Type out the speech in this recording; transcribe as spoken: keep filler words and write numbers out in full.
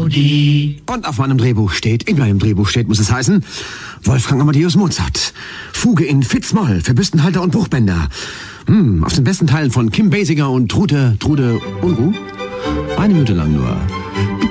Rhapsodie. Und auf meinem Drehbuch steht, in meinem Drehbuch steht, muss es heißen, Wolfgang Amadeus Mozart. Fuge in Fitz-Moll für Büstenhalter und Bruchbänder. Hm, auf den besten Teilen von Kim Basinger und Trude, Trude Unruh. Eine Minute lang nur.